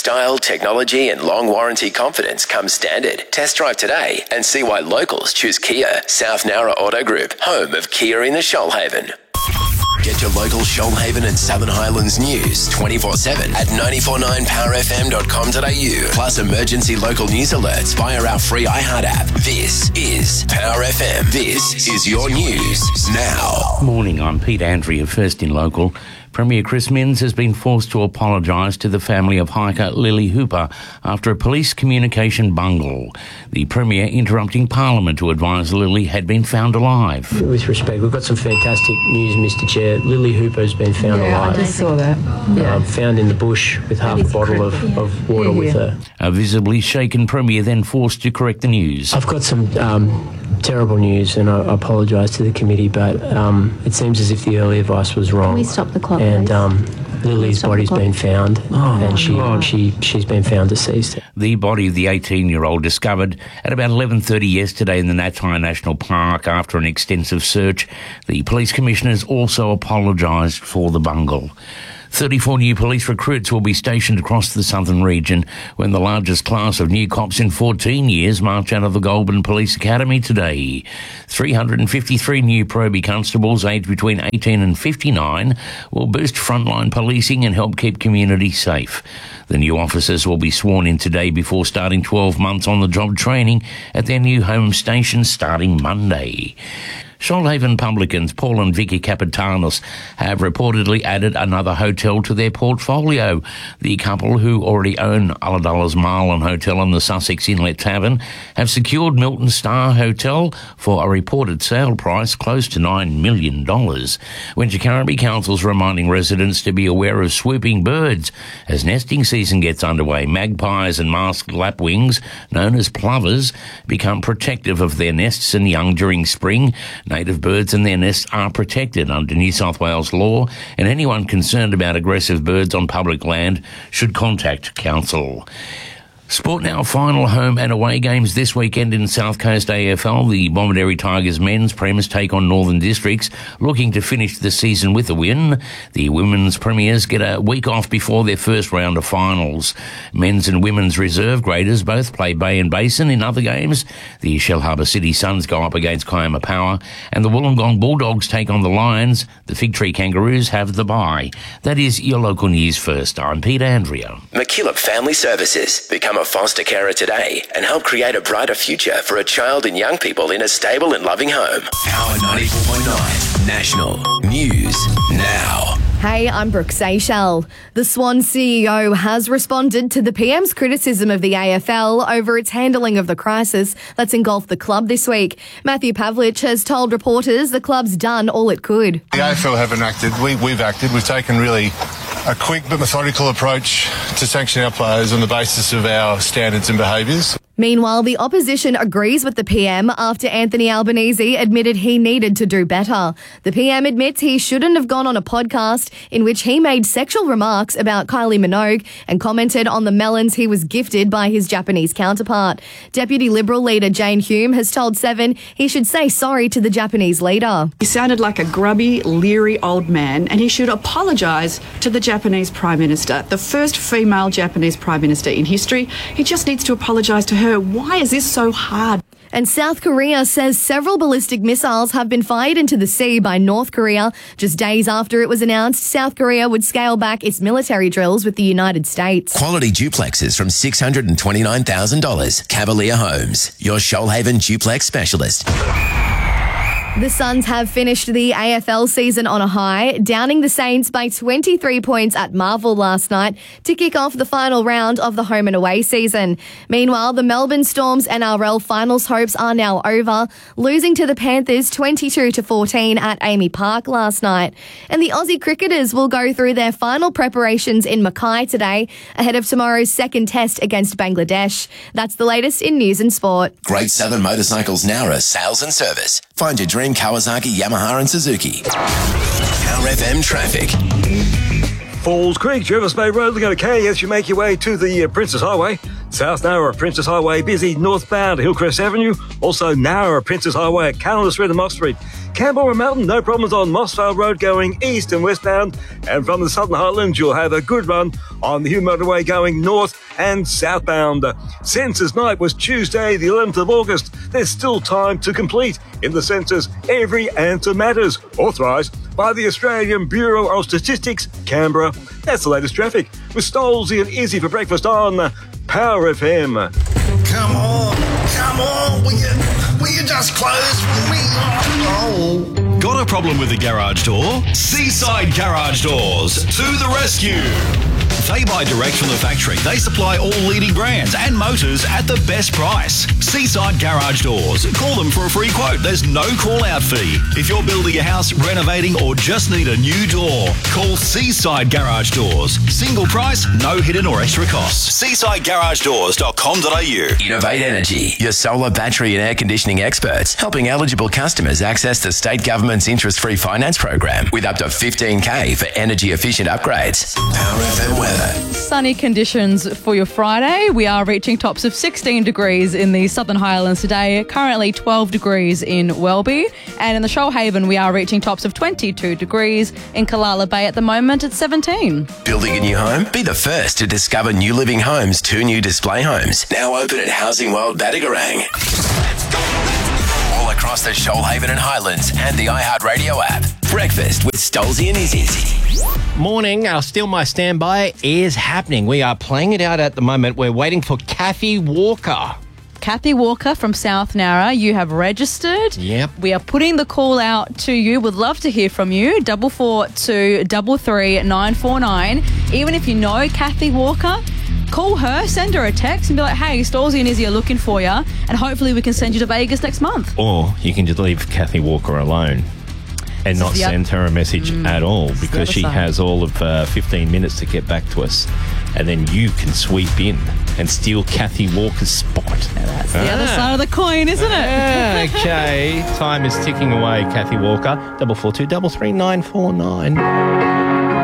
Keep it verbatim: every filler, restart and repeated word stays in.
Style, technology and long warranty confidence come standard. Test drive today and see why locals choose Kia. South Nowra Auto Group, home of Kia in the Shoalhaven. Get your local Shoalhaven and Southern Highlands news twenty-four seven at nine four nine power f m dot com dot a u. Plus emergency local news alerts via our free iHeart app. This is Power F M. This is your news now. Morning, I'm Pete Andrea, first in local. Premier Chris Minns has been forced to apologise to the family of hiker Lily Hooper after a police communication bungle. The Premier interrupting Parliament to advise Lily had been found alive. With respect, we've got some fantastic news, Mister Chair. Lily Hooper has been found yeah, alive. I just saw that. Yeah. Um, found in the bush with half a bottle of, of water yeah, with yeah. her. A visibly shaken Premier then forced to correct the news. I've got some um, terrible news, and I, I apologise to the committee, but um, it seems as if the early advice was wrong. Can we stop the clock, And please? um, Lily's body's been found, Oh, and she, God. she, she's been found deceased. The body of the eighteen-year-old discovered at about eleven thirty yesterday in the Natai National Park after an extensive search. The police commissioners also apologised for the bungle. thirty-four new police recruits will be stationed across the southern region when the largest class of new cops in fourteen years march out of the Goulburn Police Academy today. three hundred fifty-three new Proby constables aged between eighteen and fifty-nine will boost frontline policing and help keep communities safe. The new officers will be sworn in today before starting twelve months on-the-job training at their new home station starting Monday. Shoalhaven publicans Paul and Vicky Capitanos have reportedly added another hotel to their portfolio. The couple, who already own Ulladulla's Marlin Hotel and the Sussex Inlet Tavern, have secured Milton Star Hotel for a reported sale price close to nine million dollars. Winchicurrabee Council's reminding residents to be aware of swooping birds as nesting season gets underway. Magpies and masked lapwings, known as plovers, become protective of their nests and young during spring. Native birds and their nests are protected under New South Wales law, and anyone concerned about aggressive birds on public land should contact Council. Sport now, final home and away games this weekend in South Coast A F L. The Bomaderry Tigers men's premiers take on Northern Districts, looking to finish the season with a win. The women's premiers get a week off before their first round of finals. Men's and women's reserve graders both play Bay and Basin in other games. The Shellharbour City Suns go up against Kiama Power, and the Wollongong Bulldogs take on the Lions. The Fig Tree Kangaroos have the bye. That is your local news first. I'm Pete Andrea. McKillop Family Services. Become a foster carer today and help create a brighter future for a child and young people in a stable and loving home. Power ninety-four point nine National News Now. Hey, I'm Brooke Seychelles. The Swan C E O has responded to the P M's criticism of the A F L over its handling of the crisis that's engulfed the club this week. Matthew Pavlich has told reporters the club's done all it could. The A F L haven't acted. We, we've acted. We've taken really a quick but methodical approach to sanction our players on the basis of our standards and behaviours. Meanwhile, the opposition agrees with the P M after Anthony Albanese admitted he needed to do better. The P M admits he shouldn't have gone on a podcast in which he made sexual remarks about Kylie Minogue and commented on the melons he was gifted by his Japanese counterpart. Deputy Liberal leader Jane Hume has told Seven he should say sorry to the Japanese leader. He sounded like a grubby, leery old man, and he should apologise to the Japanese Prime Minister, the first female Japanese Prime Minister in history. He just needs to apologise to her. Why is this so hard? And South Korea says several ballistic missiles have been fired into the sea by North Korea. Just days after it was announced South Korea would scale back its military drills with the United States. Quality duplexes from six hundred twenty-nine thousand dollars. Cavalier Homes, your Shoalhaven duplex specialist. The Suns have finished the A F L season on a high, downing the Saints by twenty-three points at Marvel last night to kick off the final round of the home and away season. Meanwhile, the Melbourne Storm's N R L finals hopes are now over, losing to the Panthers twenty-two to fourteen at Amy Park last night. And the Aussie cricketers will go through their final preparations in Mackay today ahead of tomorrow's second test against Bangladesh. That's the latest in news and sport. Great Southern Motorcycles Nowra sales and service. Find your dream Kawasaki, Yamaha and Suzuki. Power F M traffic. Falls Creek, Jervis Bay Road, looking okay as you make your way to the uh, Princess Highway. South Nowra, Princess Highway, busy northbound Hillcrest Avenue. Also Nowra, Princess Highway at Calendar Street and Moss Street. Canberra Mountain, no problems on Mossvale Road going east and westbound. And from the Southern Highlands, you'll have a good run on the Hume Motorway going north and southbound. Census night was Tuesday, the eleventh of August. There's still time to complete in the census. Every answer matters. Authorised by the Australian Bureau of Statistics, Canberra. That's the latest traffic with Stolzy and Izzy for breakfast on Power F M. Come on, come on, will you, will you just close for me? Oh. Got a problem with the garage door? Seaside Garage Doors to the rescue. They buy direct from the factory. They supply all leading brands and motors at the best price. Seaside Garage Doors. Call them for a free quote. There's no call-out fee. If you're building a house, renovating, or just need a new door, call Seaside Garage Doors. Single price, no hidden or extra costs. seaside garage doors dot com dot a u. Innovate Energy, your solar, battery and air conditioning experts, helping eligible customers access the state government's interest-free finance program with up to fifteen K for energy-efficient upgrades. Power F M weather. Sunny conditions for your Friday. We are reaching tops of sixteen degrees in the Southern Highlands today, currently twelve degrees in Welby. And in the Shoalhaven, we are reaching tops of twenty-two degrees. In Kalala Bay at the moment, it's seventeen. Building a new home? Be the first to discover New Living Homes' two new display homes. Now open at Housing World Badagarang. All across the Shoalhaven and Highlands and the iHeartRadio app. Breakfast with Stolzy and Izzy. Morning, our Still My Standby is happening. We are playing it out at the moment. We're waiting for Kathy Walker. Kathy Walker from South Nowra, you have registered. Yep. We are putting the call out to you. Would love to hear from you. Double four two double three nine four nine. Even if you know Kathy Walker, call her, send her a text and be like, hey, Stolzy and Izzy are looking for you, and hopefully we can send you to Vegas next month. Or you can just leave Kathy Walker alone and not Yep. send her a message Mm. at all, It's the because other she side. has all of uh, fifteen minutes to get back to us. And then you can sweep in and steal Kathy Walker's spot. That's the other side of the coin, isn't it? Ah, okay. Time is ticking away, Kathy Walker. Double four two double three nine four nine.